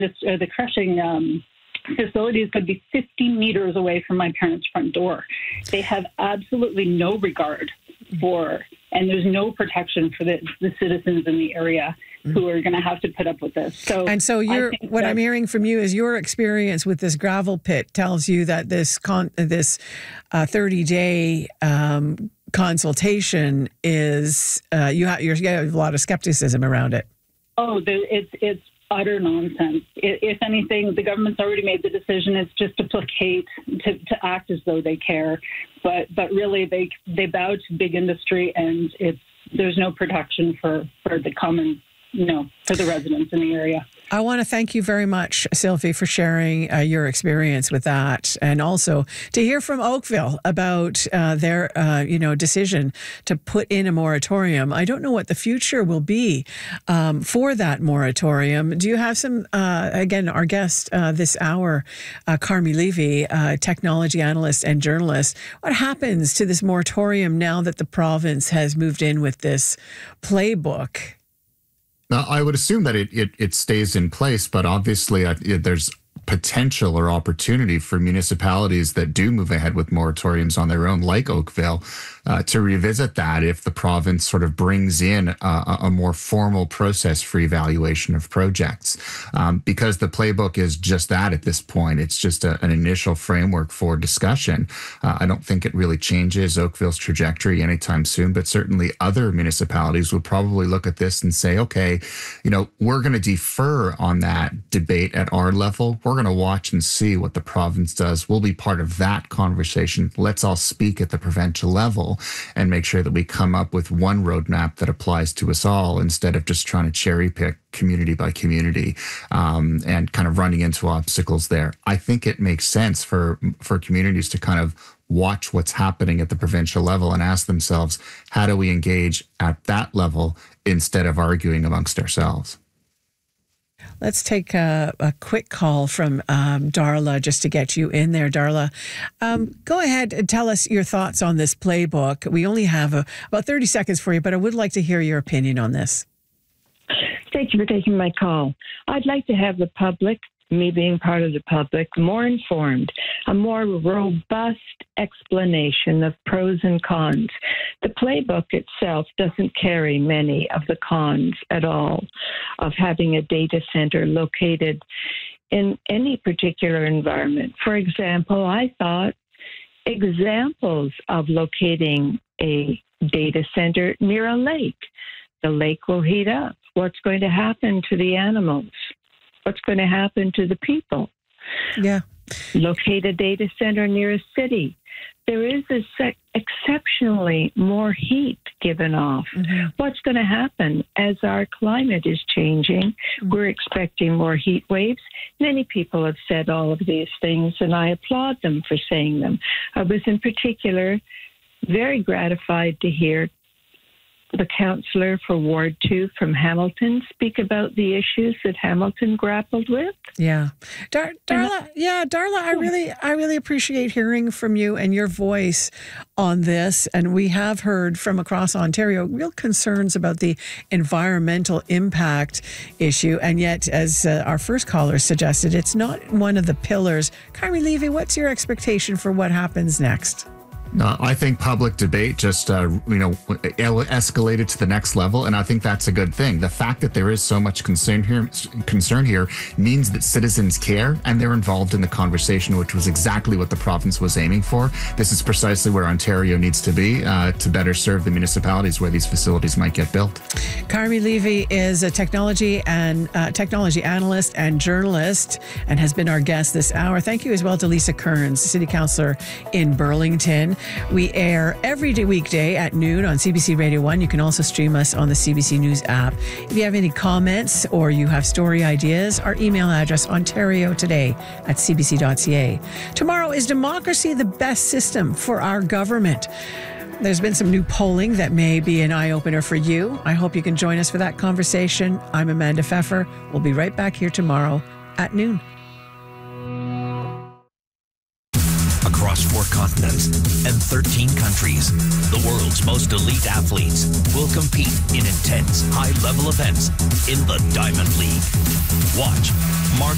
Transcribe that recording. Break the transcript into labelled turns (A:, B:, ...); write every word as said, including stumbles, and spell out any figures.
A: this, uh, the crushing um, facility is going to be fifty meters away from my parents' front door. They have absolutely no regard for, and there's no protection for the, the citizens in the area who are going to have to put up with this. So,
B: and so you're, what
A: that,
B: I'm hearing from you is your experience with this gravel pit tells you that this con, this uh, thirty day um, consultation is uh, you, have, you have a lot of skepticism around it.
A: Oh, the, it's it's utter nonsense. If anything, the government's already made the decision. It's just to placate, to, to act as though they care, but but really they they bow to big industry, and it's there's no protection for, for the common, you know, for the residents in the area.
B: I want to thank you very much, Sylvie, for sharing uh, your experience with that, and also to hear from Oakville about uh, their, uh, you know, decision to put in a moratorium. I don't know what the future will be um, for that moratorium. Do you have some? Uh, again, our guest uh, this hour, uh, Carmi Levy, uh, technology analyst and journalist. What happens to this moratorium now that the province has moved in with this playbook?
C: Now, I would assume that it, it, it stays in place, but obviously uh, it, there's potential or opportunity for municipalities that do move ahead with moratoriums on their own, like Oakville, uh, to revisit that if the province sort of brings in a, a more formal process for evaluation of projects. Um, because the playbook is just that at this point. It's just a, an initial framework for discussion. Uh, I don't think it really changes Oakville's trajectory anytime soon, but certainly other municipalities would probably look at this and say, okay, you know, we're going to defer on that debate at our level. We're going to watch and see what the province does. We'll be part of that conversation. Let's all speak at the provincial level and make sure that we come up with one roadmap that applies to us all instead of just trying to cherry pick community by community um, and kind of running into obstacles there. I think it makes sense for for communities to kind of watch what's happening at the provincial level and ask themselves, how do we engage at that level instead of arguing amongst ourselves?
B: Let's take a, a quick call from um, Darla just to get you in there, Darla. Um, go ahead and tell us your thoughts on this playbook. We only have a, about thirty seconds for you, but I would like to hear your opinion on this.
D: Thank you for taking my call. I'd like to have the public, me being part of the public, more informed, a more robust explanation of pros and cons. The playbook itself doesn't carry many of the cons at all of having a data center located in any particular environment. For example, I thought examples of locating a data center near a lake. The lake will heat up. What's going to happen to the animals? What's going to happen to the people?
B: Yeah.
D: Locate a data center near a city. There is a sec- exceptionally more heat given off. Mm-hmm. What's going to happen as our climate is changing? Mm-hmm. We're expecting more heat waves. Many people have said all of these things, and I applaud them for saying them. I was in particular very gratified to hear the councillor for Ward two from Hamilton speak about the issues that Hamilton grappled with.
B: Yeah. Dar- Darla, yeah, Darla, I really I really appreciate hearing from you and your voice on this. And we have heard from across Ontario real concerns about the environmental impact issue. And yet, as uh, our first caller suggested, it's not one of the pillars. Carmi Levy, what's your expectation for what happens next?
C: Uh, I think public debate just, uh, you know, escalated to the next level, and I think that's a good thing. The fact that there is so much concern here, concern here means that citizens care and they're involved in the conversation, which was exactly what the province was aiming for. This is precisely where Ontario needs to be uh, to better serve the municipalities where these facilities might get built.
B: Carmi Levy is a technology and uh, technology analyst and journalist and has been our guest this hour. Thank you as well to Lisa Kearns, City Councillor in Burlington. We air every day, weekday at noon on C B C Radio one. You can also stream us on the C B C News app. If you have any comments or you have story ideas, our email address, ontario today at c b c dot c a. Tomorrow, is democracy the best system for our government? There's been some new polling that may be an eye-opener for you. I hope you can join us for that conversation. I'm Amanda Pfeffer. We'll be right back here tomorrow at noon.
E: Across four continents and thirteen countries, the world's most elite athletes will compete in intense, high-level events in the Diamond League. Watch, mark